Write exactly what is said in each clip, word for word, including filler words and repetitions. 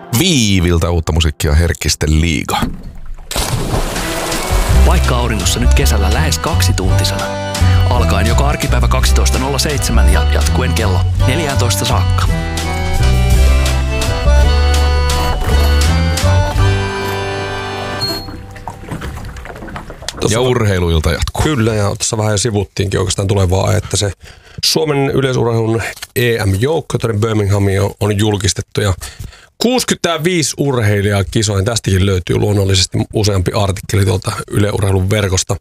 Viiviltä uutta musiikkia Herkkisten liiga. Paikka auringossa nyt kesällä lähes kaksituntisena. Alkaen joka arkipäivä kaksitoista nolla seitsemän ja jatkuen kello neljätoista saakka. Tossa ja urheiluilta jatkuu. Kyllä, ja tässä vähän jo sivuttiinkin oikeastaan tulevaa, että se Suomen yleisurheilun E M-joukko tuonne Birminghamiin on, on julkistettu, ja kuusikymmentäviisi urheilijaa kisoihin. Tästäkin löytyy luonnollisesti useampi artikkeli tuolta Yle Urheilun verkosta.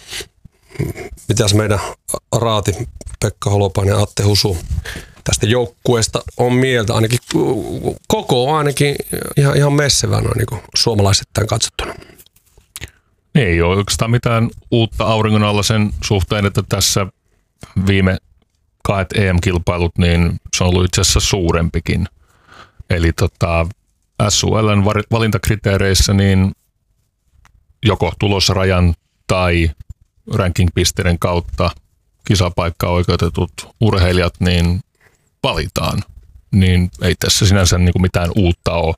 Mitäs meidän raati Pekka Holopainen ja Atte Husu tästä joukkueesta on mieltä? Ainakin koko ainakin ihan, ihan messevää noin niin kuin suomalaisittain katsottuna. Ei ole oikeastaan mitään uutta auringon alla sen suhteen, että tässä viime kahdet E M-kilpailut, niin se on ollut itse asiassa suurempikin. Eli tota, S U L:n valintakriteereissä niin joko tulosrajan tai ranking-pisteiden kautta kisapaikkaan oikeutetut urheilijat niin valitaan. Niin ei tässä sinänsä niin kuin mitään uutta ole.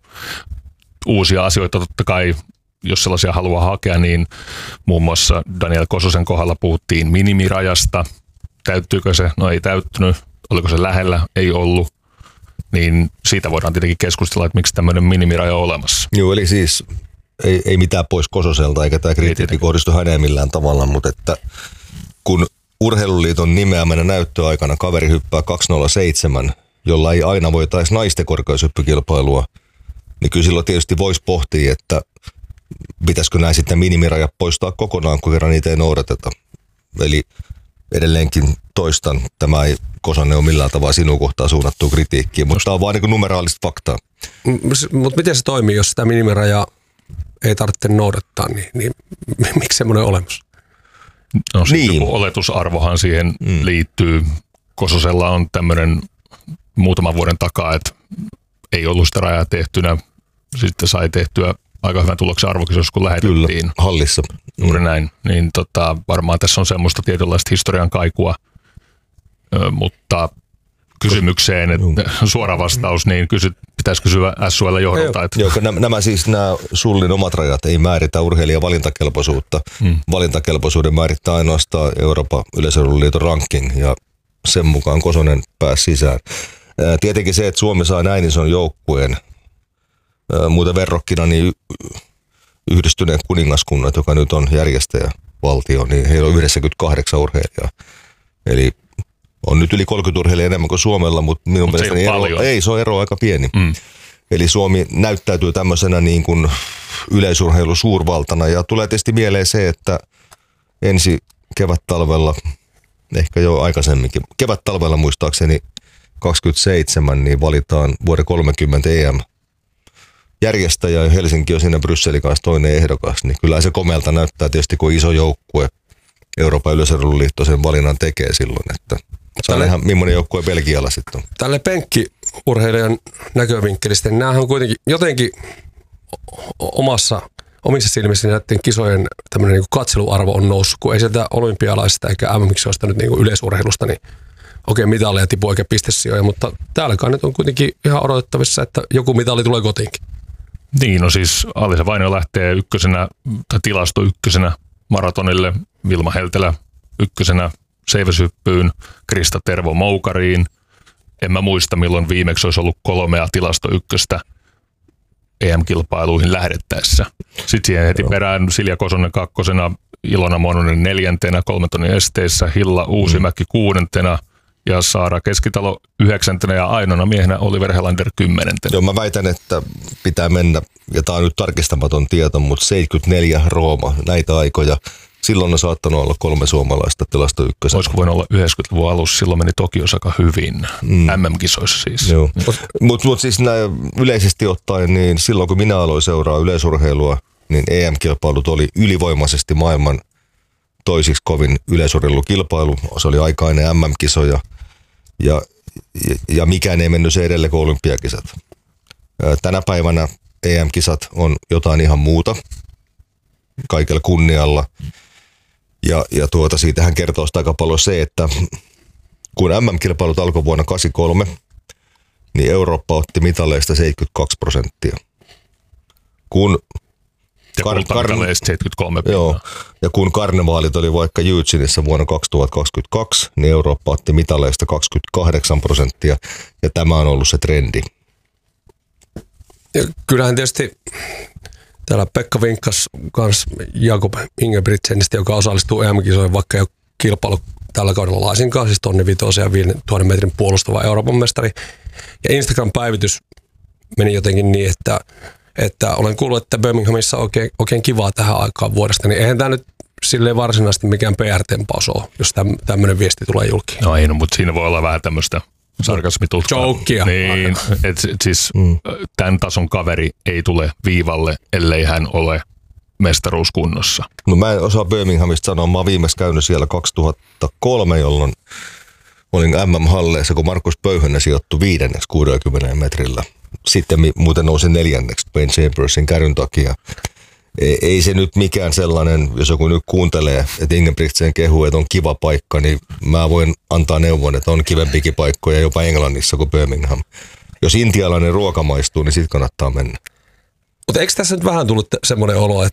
Uusia asioita totta kai, jos sellaisia haluaa hakea, niin muun muassa Daniel Kososen kohdalla puhuttiin minimirajasta. Täyttyykö se? No ei täyttynyt. Oliko se lähellä? Ei ollut. Niin siitä voidaan tietenkin keskustella, että miksi tämmöinen minimiraja on olemassa. Joo, eli siis ei, ei mitään pois Kososelta, eikä tämä kritiikki kohdistu häneen millään tavalla, mutta että kun Urheiluliiton nimeämänä näyttöaikana kaveri hyppää kaksi nolla seitsemän, jolla ei aina voitaisi naisten korkeushyppykilpailua, niin kyllä silloin tietysti voisi pohtia, että pitäisikö näin sitten minimirajat poistaa kokonaan, kun kerran niitä ei noudateta. Eli edelleenkin toistan, tämä ei Kosonen ole millään tavalla sinun kohtaan suunnattua kritiikkiä, mutta tämä on vaan niin numeraalista faktaa. Mutta miten se toimii, jos sitä minimirajaa ei tarvitse noudattaa, niin, niin miksi semmoinen on olemassa? No siis niin. Joku oletusarvohan siihen mm. liittyy. Kososella on tämmöinen muutaman vuoden takaa, että ei ollut sitä rajaa tehtynä. Sitten sai tehtyä aika hyvän tuloksen arvokisossa, kun lähetettiin. Kyllä, hallissa. Juuri mm. näin. Niin tota, varmaan tässä on semmoista tietynlaista historian kaikua, Ö, mutta kysymykseen, että suora vastaus, niin kysy, pitäisi kysyä S U L johdolta. Että. Joo, nämä, nämä siis nämä Sullin omat rajat ei määritä urheilijan valintakelpoisuutta. Mm. Valintakelpoisuuden määrittää ainoastaan Euroopan yleisurheiluliiton ranking, ja sen mukaan Kosonen pääsi sisään. Ää, tietenkin se, että Suomi saa näin ison joukkueen, ää, muuten verrokkina, niin Yhdistyneen kuningaskunnat, joka nyt on järjestäjävaltio, niin heillä on yhdeksänkymmentäkahdeksan urheilijaa. Eli on nyt yli kolmekymmentä urheilijaa enemmän kuin Suomella, mutta minun Mut mielestäni ero, ei, se on ero aika pieni. Mm. Eli Suomi näyttäytyy tämmöisenä niin kuin yleisurheilu suurvaltana, ja tulee tietysti mieleen se, että ensi kevät-talvella, ehkä jo aikaisemminkin, kevät-talvella muistaakseni kaksikymmentäseitsemän, niin valitaan vuoden kolmekymmentä E M järjestäjä, ja Helsinki on siinä Brysselin kanssa toinen ehdokas, niin kyllä se komealta näyttää tietysti, kun iso joukkue Euroopan yleisurheiluliitto sen valinnan tekee silloin, että saa nähdä, millainen joukkue Belgialla sitten on. Tälle penkkiurheilijan näkövinkkelistä, niin nämähän on kuitenkin jotenkin omassa, omissa silmissä näiden kisojen tämmöinen niin kuin katseluarvo on noussut, kun ei sieltä olympialaisista eikä M M-kisoista nyt niin kuin yleisurheilusta, niin okei, mitaleja tipuu eikä pistesijoja, mutta täälläkään nyt on kuitenkin ihan odotettavissa, että joku mitali tulee kotiinkin. Niin, no siis Alisa Vainio lähtee ykkösenä, tai tilasto ykkösenä maratonille, Vilma Heltelä ykkösenä seiväshyppyyn, Krista Tervo moukariin. En mä muista, milloin viimeksi olisi ollut kolmea tilasto ykköstä E M-kilpailuihin lähdettäessä. Sitten siihen heti perään Silja Kosonen kakkosena, Ilona Mononen neljäntenä, kolmen tonnin esteissä, Hilla Uusimäki mm. kuudentena ja Saara Keskitalo yhdeksäntenä ja ainoana miehenä Oliver Helander kymmenentenä. Joo, mä väitän, että pitää mennä, ja tää on nyt tarkistamaton tieto, mutta seitsemänkymmentäneljä Rooma, näitä aikoja. Silloin on saattanut olla kolme suomalaista tilasto ykkösen. Olisiko voinut olla yhdeksänkymmentäluvun alussa, silloin meni Tokiossa aika hyvin, mm. M M-kisoissa siis. Joo. Mutta mut siis näin yleisesti ottaen, niin silloin kun minä aloin seuraa yleisurheilua, niin E M-kilpailut oli ylivoimaisesti maailman toisiksi kovin yleisurheilukilpailu. Se oli aika ennen M M-kisoja, ja, ja, ja mikään ei mennyt se edelle kuin olympiakisat. Tänä päivänä E M-kisat on jotain ihan muuta, kaikella kunnialla. Ja, ja tuota, siitähän kertoo sitä aika paljon se, että kun M M-kilpailut alkoi vuonna kahdeksankymmentäkolme, niin Eurooppa otti mitaleista seitsemänkymmentäkaksi prosenttia. kun Ja Kar- kultamitaleista seitsemänkymmentäkolme Joo, pinnaa. ja kun karnevaalit oli vaikka Eugeneissa vuonna kaksituhattakaksikymmentäkaksi, niin Eurooppa otti mitaleista kaksikymmentäkahdeksan prosenttia, ja tämä on ollut se trendi. Ja kyllähän tietysti täällä Pekka vinkkas kans Jakob Ingebrigtsenistä, joka osallistuu E M-kisoihin, vaikka ei ole kilpailu tällä kaudella laisinkaan, siis tonni vitosen ja viisituhatta metrin puolustava Euroopan mestari. Ja Instagram-päivitys meni jotenkin niin, että, että olen kuullut, että Birminghamissa on oikein, oikein kivaa tähän aikaan vuodesta, niin eihän tämä nyt silleen varsinaisesti mikään P R-tempaus ole, jos tämmöinen viesti tulee julki. No ei, no, mutta siinä voi olla vähän tämmöistä sarkasmitutkaa. Jokea. Niin, et, siis mm. tämän tason kaveri ei tule viivalle, ellei hän ole mestaruuskunnossa. No mä en osaa Birminghamista sanoa, mä oon viimeksi käynyt siellä kaksituhattakolme, jolloin olin M M-halleissa, kun Markus Pöyhönen sijoittui viidenneksi kuusikymmentä metrillä. Sitten muuten nousi neljänneksi Ben Chambersin kärryn takia. Ei se nyt mikään sellainen, jos joku nyt kuuntelee, että Ingebrigtsen kehuu, että on kiva paikka, niin mä voin antaa neuvon, että on kivempikin paikkoja jopa Englannissa kuin Birmingham. Jos intialainen ruoka maistuu, niin sit kannattaa mennä. Mutta eikö tässä nyt vähän tullut semmoinen olo, että